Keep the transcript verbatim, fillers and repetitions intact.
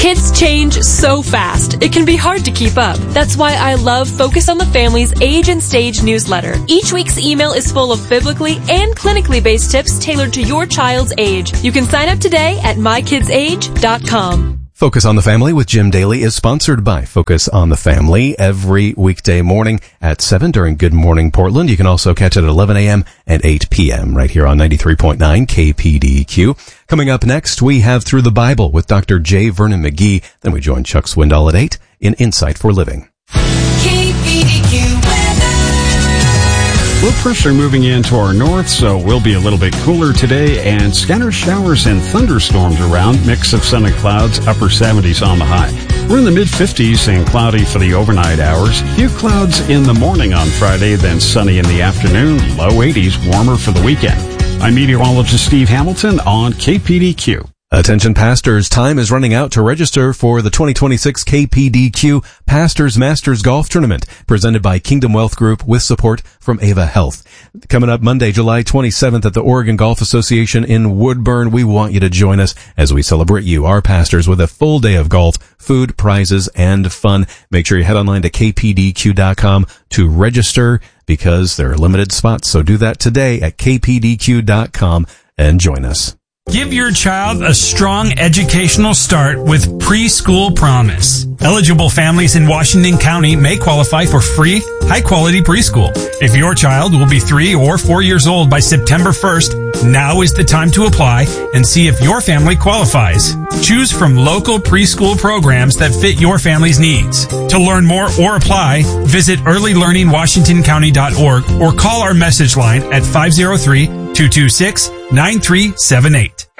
Kids change so fast, it can be hard to keep up. That's why I love Focus on the Family's Age and Stage newsletter. Each week's email is full of biblically and clinically based tips tailored to your child's age. You can sign up today at my kids age dot com. Focus on the Family with Jim Daly is sponsored by Focus on the Family every weekday morning at seven during Good Morning Portland. You can also catch it at eleven a.m. and eight p.m. right here on ninety-three point nine K P D Q. Coming up next, we have Through the Bible with Doctor J. Vernon McGee. Then we join Chuck Swindoll at eight in Insight for Living. K P D Q weather. Low pressure moving into our north, so we'll be a little bit cooler today, and scattered showers and thunderstorms around. Mix of sun and clouds, upper seventies on the high. We're in the mid fifties and cloudy for the overnight hours. Few clouds in the morning on Friday, then sunny in the afternoon. Low eighties, warmer for the weekend. I'm meteorologist Steve Hamilton on K P D Q. Attention pastors, time is running out to register for the twenty twenty-six K P D Q Pastors Masters Golf Tournament presented by Kingdom Wealth Group with support from Ava Health. Coming up Monday, July twenty-seventh at the Oregon Golf Association in Woodburn. We want you to join us as we celebrate you, our pastors, with a full day of golf, food, prizes, and fun. Make sure you head online to K P D Q dot com to register because there are limited spots. So do that today at K P D Q dot com and join us. Give your child a strong educational start with Preschool Promise. Eligible families in Washington County may qualify for free, high-quality preschool. If your child will be three or four years old by September first, now is the time to apply and see if your family qualifies. Choose from local preschool programs that fit your family's needs. To learn more or apply, visit early learning washington county dot org or call our message line at five oh three, two two six, nine three seven eight.